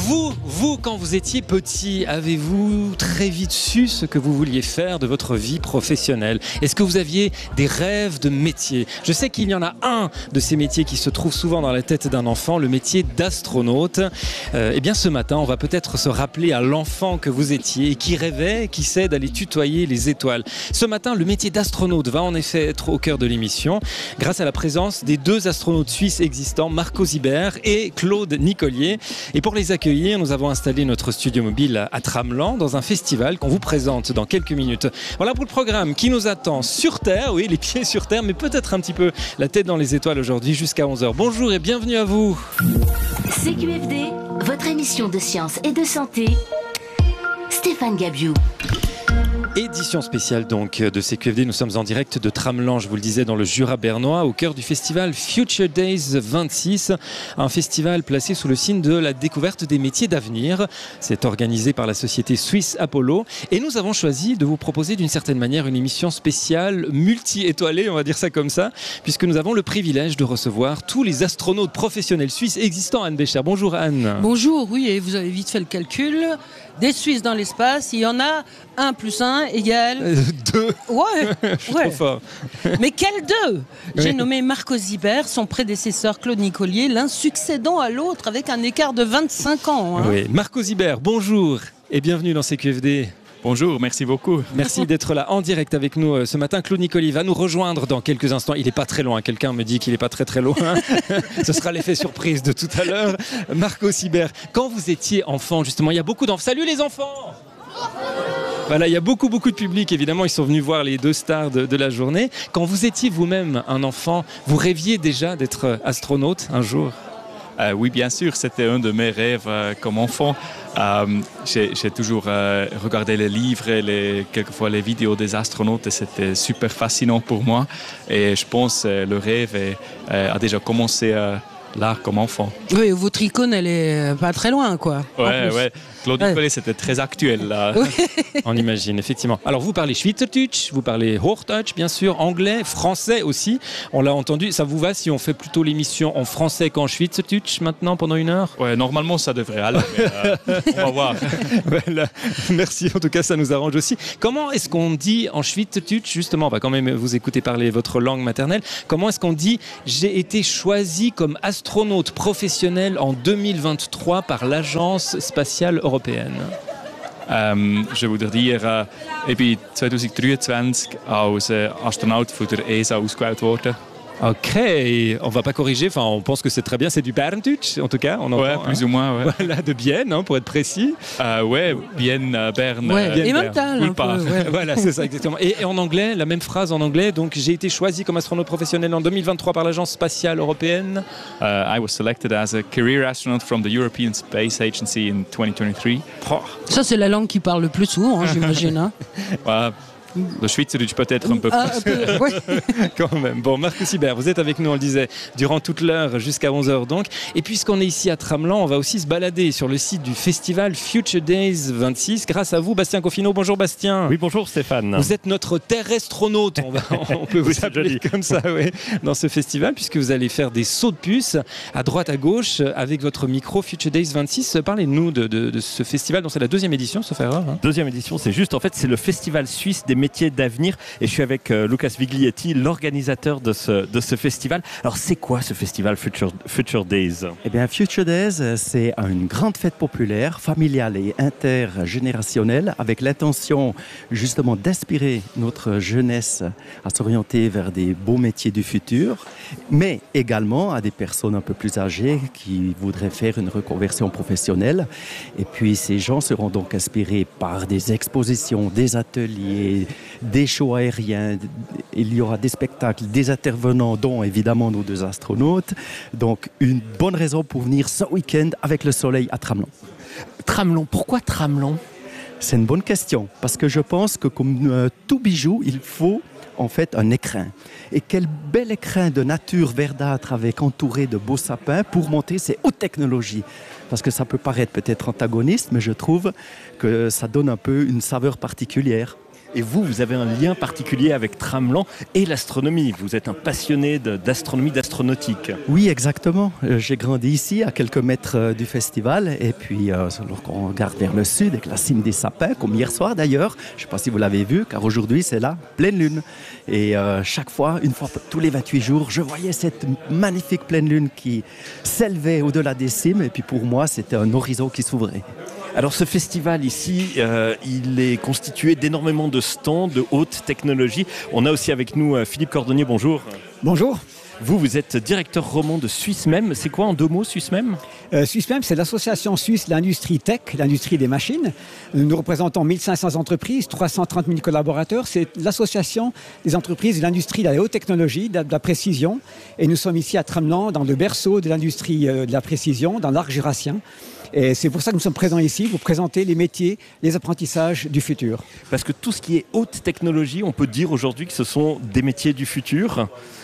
Vous, quand vous étiez petit, avez-vous très vite su ce que vous vouliez faire de votre vie professionnelle? Est-ce que vous aviez des rêves de métier? Je sais qu'il y en a un de ces métiers qui se trouve souvent dans la tête d'un enfant, le métier d'astronaute. Eh bien, ce matin, on va peut-être se rappeler à l'enfant que vous étiez et qui rêvait, qui sait d'aller tutoyer les étoiles. Ce matin, le métier d'astronaute va en effet être au cœur de l'émission, grâce à la présence des deux astronautes suisses existants, Marco Sibert et Claude Nicolier. Et pour les accueillir, nous avons installé notre studio mobile à Tramelan dans un festival qu'on vous présente dans quelques minutes. Voilà pour le programme qui nous attend sur Terre, oui, les pieds sur Terre, mais peut-être un petit peu la tête dans les étoiles aujourd'hui jusqu'à 11h. Bonjour et bienvenue à vous. CQFD, votre émission de science et de santé. Stéphane Gabiou. Édition spéciale donc de CQFD, nous sommes en direct de Tramelan, je vous le disais, dans le Jura bernois, au cœur du festival Future Days 26, un festival placé sous le signe de la découverte des métiers d'avenir. C'est organisé par la société suisse Apollo et nous avons choisi de vous proposer d'une certaine manière une émission spéciale multi-étoilée, on va dire ça comme ça, puisque nous avons le privilège de recevoir tous les astronautes professionnels suisses existants. Anne Bécher, bonjour Anne. Bonjour, oui, et vous avez vite fait le calcul. Des Suisses dans l'espace, il y en a 1 + 1 égale... 2. Ouais, Je suis trop fort. Mais quels 2 ? J'ai Oui. nommé Marco Sibert, son prédécesseur Claude Nicolier, l'un succédant à l'autre avec un écart de 25 ans. Hein. Oui. Marco Sibert, bonjour et bienvenue dans CQFD. Bonjour, merci beaucoup. Merci d'être là en direct avec nous ce matin. Claude Nicolier va nous rejoindre dans quelques instants. Il n'est pas très loin. Quelqu'un me dit qu'il n'est pas très loin. Ce sera l'effet surprise de tout à l'heure. Marco Sibert, quand vous étiez enfant, justement, il y a beaucoup d'enfants. Salut les enfants! Voilà, il y a beaucoup de public, évidemment, ils sont venus voir les deux stars de la journée. Quand vous étiez vous-même un enfant, vous rêviez déjà d'être astronaute un jour? Oui, bien sûr, c'était un de mes rêves comme enfant. J'ai toujours regardé les livres et quelquefois les vidéos des astronautes et c'était super fascinant pour moi. Et je pense que le rêve a déjà commencé là comme enfant. Oui, votre icône, elle est pas très loin, quoi. Ouais. Claude Nicolier, c'était très actuel là. Oui. On imagine, effectivement. Alors, vous parlez Schweizerdeutsch, vous parlez Hochdeutsch, bien sûr, anglais, français aussi. On l'a entendu. Ça vous va si on fait plutôt l'émission en français qu'en Schweizerdeutsch maintenant pendant 1 heure? Ouais, normalement, ça devrait aller, mais on va voir. Voilà. Merci, en tout cas, ça nous arrange aussi. Comment est-ce qu'on dit en Schweizerdeutsch, justement, on va quand même vous écouter parler votre langue maternelle, comment est-ce qu'on dit « j'ai été choisi comme astronaute professionnel en 2023 par l'Agence spatiale européenne ». Je voudrais dire, ich bin 2023 als Astronaut von der ESA ausgewählt worden. Ok, on va pas corriger, enfin on pense que c'est très bien, c'est du Berndeutsch en tout cas. On entend, Ouais, plus ou moins, ouais. Voilà, de Bienne, pour être précis. Ouais, Bienne, Berne. Ouais, et Berne. mental. un peu, ouais. Voilà, c'est ça exactement. Et en anglais, la même phrase en anglais, donc j'ai été choisi comme astronaute professionnel en 2023 par l'Agence spatiale européenne. I was selected as a career astronaut from the European Space Agency in 2023. Ça, c'est la langue qui parle le plus souvent, hein, j'imagine. Hein. Le Schweizerdeutsch peut-être un peu Ah, plus. un peu, ouais. Quand même. Bon, Marco Sibert, vous êtes avec nous, on le disait, durant toute l'heure jusqu'à 11h donc. Et puisqu'on est ici à Tramelan, on va aussi se balader sur le site du festival Future Days 26. Grâce à vous, Bastien Coffino. Bonjour Bastien. Oui, bonjour Stéphane. Vous êtes notre terrestronaute, on peut vous appeler comme ça, oui, dans ce festival, puisque vous allez faire des sauts de puce à droite, à gauche, avec votre micro Future Days 26. Parlez-nous de ce festival, dont c'est la 2e édition, sauf erreur. Hein. 2e édition, c'est juste, en fait, c'est le festival suisse des métiers d'avenir. Et je suis avec Lucas Viglietti, l'organisateur de ce festival. Alors, c'est quoi ce festival Future Days? Eh bien, Future Days, c'est une grande fête populaire, familiale et intergénérationnelle, avec l'intention justement d'inspirer notre jeunesse à s'orienter vers des beaux métiers du futur, mais également à des personnes un peu plus âgées qui voudraient faire une reconversion professionnelle. Et puis, ces gens seront donc inspirés par des expositions, des ateliers, des shows aériens, il y aura des spectacles, des intervenants, dont évidemment nos 2 astronautes. Donc, une bonne raison pour venir ce week-end avec le soleil à Tramelan. Tramelan, pourquoi Tramelan ? C'est une bonne question, parce que je pense que comme tout bijou, il faut en fait un écrin. Et quel bel écrin de nature verdâtre avec entouré de beaux sapins pour montrer ces hautes technologies. Parce que ça peut paraître peut-être antagoniste, mais je trouve que ça donne un peu une saveur particulière. Et vous avez un lien particulier avec Tramelan et l'astronomie. Vous êtes un passionné d'astronomie, d'astronautique. Oui, exactement. J'ai grandi ici, à quelques mètres du festival. Et puis, lorsqu'on regarde vers le sud, avec la cime des sapins, comme hier soir d'ailleurs, je ne sais pas si vous l'avez vu, car aujourd'hui, c'est la pleine lune. Et chaque fois, une fois tous les 28 jours, je voyais cette magnifique pleine lune qui s'élevait au-delà des cimes. Et puis, pour moi, c'était un horizon qui s'ouvrait. Alors ce festival ici, il est constitué d'énormément de stands de haute technologie. On a aussi avec nous Philippe Cordonnier, bonjour. Bonjour. Vous êtes directeur roman de SwissMem. C'est quoi en 2 mots SwissMem ? SwissMem, c'est l'association suisse de l'industrie tech, l'industrie des machines. Nous représentons 1500 entreprises, 330 000 collaborateurs. C'est l'association des entreprises de l'industrie de la haute technologie, de la précision. Et nous sommes ici à Tramelan, dans le berceau de l'industrie de la précision, dans l'arc jurassien. Et c'est pour ça que nous sommes présents ici, pour présenter les métiers, les apprentissages du futur. Parce que tout ce qui est haute technologie, on peut dire aujourd'hui que ce sont des métiers du futur.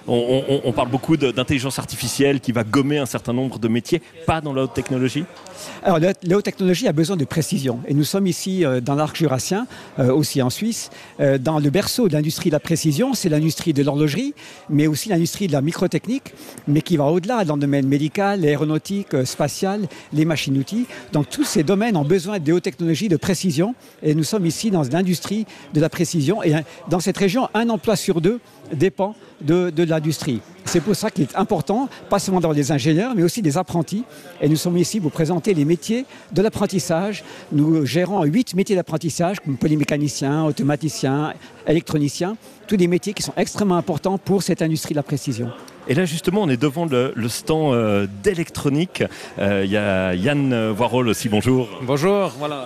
On parle beaucoup d'intelligence artificielle qui va gommer un certain nombre de métiers, pas dans la haute technologie. Alors la haute technologie a besoin de précision. Et nous sommes ici dans l'arc jurassien, aussi en Suisse, dans le berceau de l'industrie de la précision. C'est l'industrie de l'horlogerie, mais aussi l'industrie de la microtechnique, mais qui va au-delà dans le domaine médical, l'aéronautique, spatial, les machines-outils. Donc tous ces domaines ont besoin de haute technologie, de précision. Et nous sommes ici dans l'industrie de la précision. Et dans cette région, 1 emploi sur 2 dépend de l'industrie. C'est pour ça qu'il est important, pas seulement d'avoir des ingénieurs, mais aussi des apprentis. Et nous sommes ici pour présenter les métiers de l'apprentissage. Nous gérons 8 métiers d'apprentissage, comme polymécanicien, automaticien, électronicien. Tous des métiers qui sont extrêmement importants pour cette industrie de la précision. Et là, justement, on est devant le stand d'électronique. Il y a Yann Voirol aussi, bonjour. Bonjour, voilà.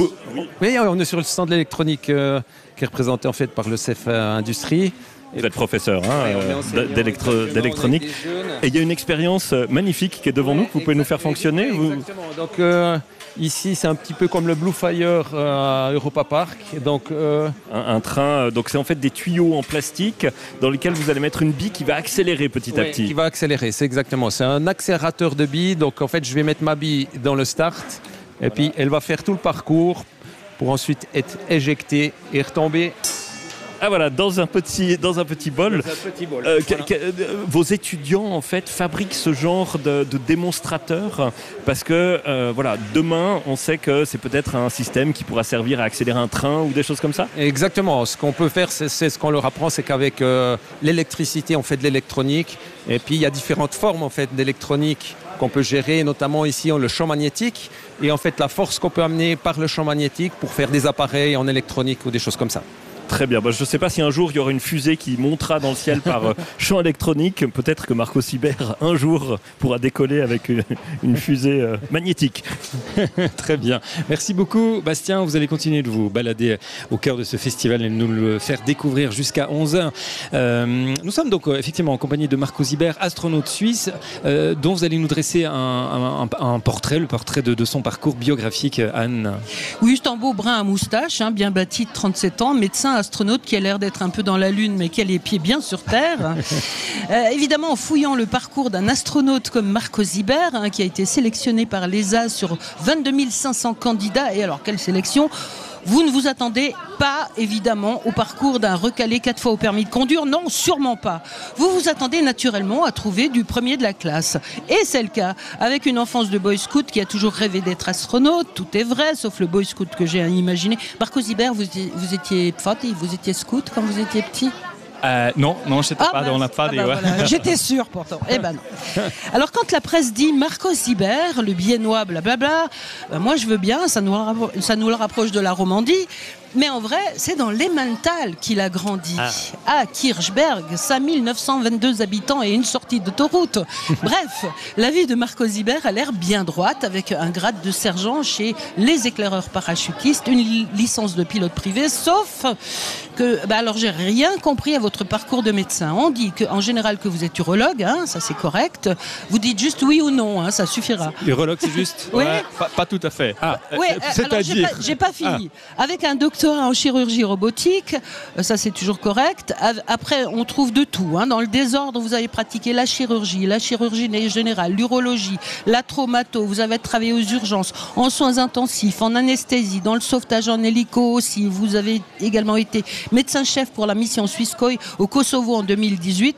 On est sur le stand de l'électronique qui est représenté en fait par le CEF Industrie. Vous êtes professeur d'électronique. Et il y a une expérience magnifique qui est devant nous, que vous pouvez nous faire fonctionner. Exactement. Donc ici, c'est un petit peu comme le Blue Fire à Europa Park. Donc, un train, donc c'est en fait des tuyaux en plastique dans lesquels vous allez mettre une bille qui va accélérer petit à petit. Qui va accélérer, c'est exactement. C'est un accélérateur de billes. Donc en fait, je vais mettre ma bille dans le start et puis elle va faire tout le parcours pour ensuite être éjectée et retomber. Ah voilà, dans un petit bol. Vos étudiants en fait fabriquent ce genre de démonstrateurs parce que demain on sait que c'est peut-être un système qui pourra servir à accélérer un train ou des choses comme ça. Exactement. Ce qu'on peut faire, c'est ce qu'on leur apprend, c'est qu'avec l'électricité on fait de l'électronique et puis il y a différentes formes en fait d'électronique qu'on peut gérer, notamment ici le champ magnétique et en fait la force qu'on peut amener par le champ magnétique pour faire des appareils en électronique ou des choses comme ça. Très bien. Je ne sais pas si un jour il y aura une fusée qui montera dans le ciel par champ électronique. Peut-être que Marco Sibert, un jour, pourra décoller avec une fusée magnétique. Très bien. Merci beaucoup, Bastien. Vous allez continuer de vous balader au cœur de ce festival et de nous le faire découvrir jusqu'à 11h. Nous sommes donc effectivement en compagnie de Marco Sibert, astronaute suisse, dont vous allez nous dresser un portrait, le portrait de son parcours biographique, Anne. Oui, juste un beau brun à moustache, bien bâti de 37 ans, médecin astronaute qui a l'air d'être un peu dans la Lune mais qui a les pieds bien sur Terre. Évidemment, en fouillant le parcours d'un astronaute comme Marco Sibert, qui a été sélectionné par l'ESA sur 22 500 candidats, et alors quelle sélection! Vous ne vous attendez pas, évidemment, au parcours d'un recalé 4 fois au permis de conduire. Non, sûrement pas. Vous vous attendez naturellement à trouver du premier de la classe. Et c'est le cas. Avec une enfance de boy scout qui a toujours rêvé d'être astronaute, tout est vrai, sauf le boy scout que j'ai imaginé. Marco Sibert, vous étiez fati, vous étiez scout quand vous étiez petit ? Non, j'étais pas dans la fade. Voilà. J'étais sûre pourtant. Eh ben non. Alors quand la presse dit Marco Sibert, le biennois, blablabla, moi je veux bien, ça nous le rapproche de la Romandie. Mais en vrai, c'est dans l'Emmental qu'il a grandi. À Kirchberg, 5922 habitants et une sortie d'autoroute. Bref, la vie de Marco Sibert a l'air bien droite, avec un grade de sergent chez les éclaireurs parachutistes, une licence de pilote privé, sauf que... alors, j'ai rien compris à votre parcours de médecin. On dit en général que vous êtes urologue, ça c'est correct. Vous dites juste oui ou non, ça suffira. Urologue, c'est juste Oui. Pas tout à fait. Oui, alors j'ai pas fini. Avec un doctorat doctorat en chirurgie robotique, ça c'est toujours correct. Après, on trouve de tout. Dans le désordre, vous avez pratiqué la chirurgie générale, l'urologie, la traumato. Vous avez travaillé aux urgences, en soins intensifs, en anesthésie, dans le sauvetage en hélico aussi. Vous avez également été médecin-chef pour la mission Swisscoi au Kosovo en 2018.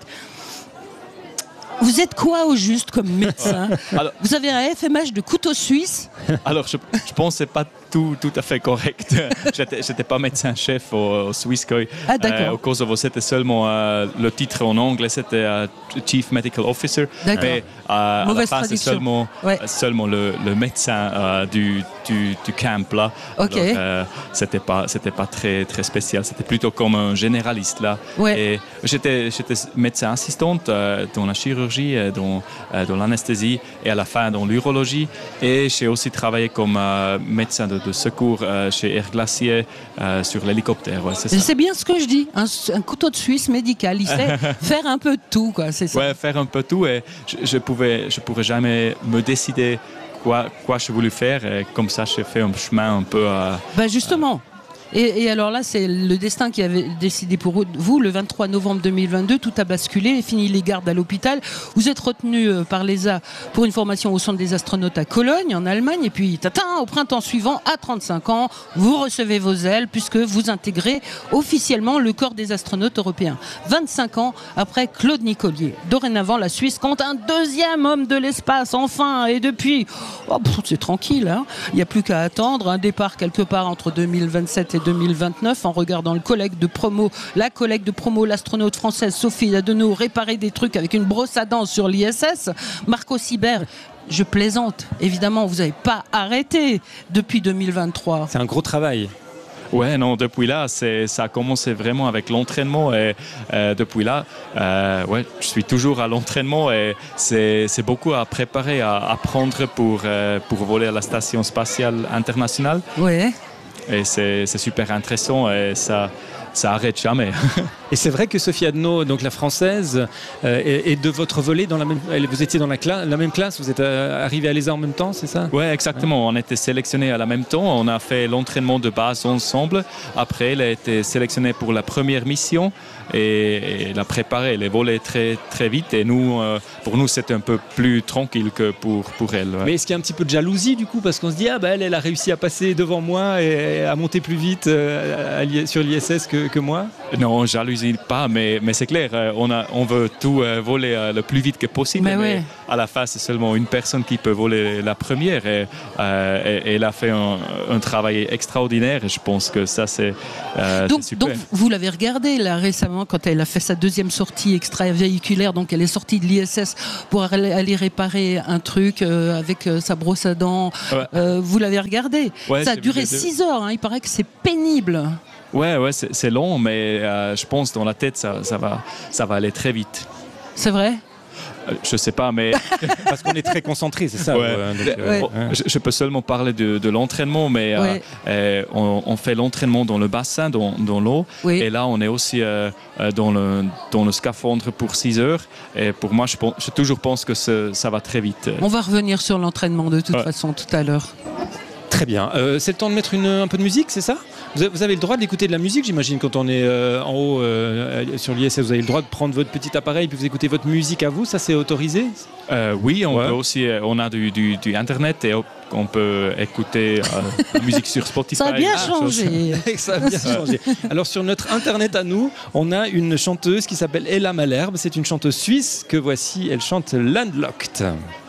Vous êtes quoi au juste comme médecin? Alors, vous avez un FMH de couteau suisse? Alors, je pense que ce n'est pas tout à fait correct. Je n'étais pas médecin-chef au Swisscoi. Ah, d'accord. Au Kosovo, c'était seulement le titre en anglais, c'était Chief Medical Officer. D'accord. Mais à la fin, c'est traduction. seulement le médecin du camp là. Okay. Alors, c'était pas très spécial. C'était plutôt comme un généraliste là. Ouais. Et j'étais médecin assistante dans la chirurgie, dans l'anesthésie et à la fin dans l'urologie. Et j'ai aussi travaillé comme médecin de secours chez Air Glacier sur l'hélicoptère. Ouais, c'est bien ce que je dis. Un couteau de Suisse médical. Il sait faire un peu de tout, quoi. C'est ça. Ouais, faire un peu de tout. Et je pourrais jamais me décider quoi je voulais faire. Et comme ça, j'ai fait un chemin un peu. Justement. Et alors là, c'est le destin qui avait décidé pour vous. Le 23 novembre 2022, tout a basculé et fini les gardes à l'hôpital. Vous êtes retenu par l'ESA pour une formation au centre des astronautes à Cologne, en Allemagne. Et puis, au printemps suivant, à 35 ans, vous recevez vos ailes puisque vous intégrez officiellement le corps des astronautes européens. 25 ans après Claude Nicollier. Dorénavant, la Suisse compte un deuxième homme de l'espace, enfin. Et depuis, c'est tranquille. Il n'y a plus qu'à attendre un départ quelque part entre 2027 et 2029 en regardant la collecte de promo, l'astronaute française Sophie Adenau réparer des trucs avec une brosse à dents sur l'ISS. Marco Sibert, je plaisante, évidemment, vous n'avez pas arrêté depuis 2023. C'est un gros travail. Ouais, non, depuis là, ça a commencé vraiment avec l'entraînement et depuis là, je suis toujours à l'entraînement et c'est beaucoup à préparer, à apprendre pour voler à la Station spatiale internationale. Ouais. Et c'est super intéressant et ça arrête jamais. Et c'est vrai que Sophie Adenau, donc la française, est de votre volée dans la même. Vous étiez dans la même classe, vous êtes arrivés à l'ESA en même temps, c'est ça? Oui, exactement. On était sélectionnés à la même temps. On a fait l'entraînement de base ensemble. Après, elle a été sélectionnée pour la première mission et elle a préparé. Elle a volé très très vite. Et nous, pour nous, c'était un peu plus tranquille que pour elle. Ouais. Mais est-ce qu'il y a un petit peu de jalousie du coup, parce qu'on se dit elle a réussi à passer devant moi et à monter plus vite sur l'ISS que moi? Non, jalousie pas, mais c'est clair, on veut tout voler le plus vite que possible, mais à la fin, c'est seulement une personne qui peut voler la première et elle a fait un travail extraordinaire et je pense que ça, c'est super. Donc, vous l'avez regardé là récemment quand elle a fait sa deuxième sortie extravéhiculaire, donc elle est sortie de l'ISS pour aller réparer un truc avec sa brosse à dents. Ouais. Vous l'avez regardé. Ouais, ça a duré 6 heures, il paraît que c'est pénible. Ouais, c'est long, mais je pense dans la tête, ça va aller très vite. C'est vrai? Je sais pas, mais parce qu'on est très concentré, c'est ça. Je peux seulement parler de l'entraînement, mais on fait l'entraînement dans le bassin, dans l'eau, et là on est aussi dans le scaphandre pour 6 heures. Et pour moi, je toujours pense que ça va très vite. On va revenir sur l'entraînement de toute façon tout à l'heure. Très bien. C'est le temps de mettre un peu de musique, c'est ça? Vous avez le droit d'écouter de la musique, j'imagine, quand on est en haut sur l'ISS. Vous avez le droit de prendre votre petit appareil et puis vous écoutez votre musique à vous. Ça, c'est autorisé? Oui, on peut aussi. On a du Internet et on peut écouter la musique sur Spotify. Ça a bien changé. Ça a bien changé. Alors, sur notre Internet à nous, on a une chanteuse qui s'appelle Ella Malherbe. C'est une chanteuse suisse que voici. Elle chante Landlocked.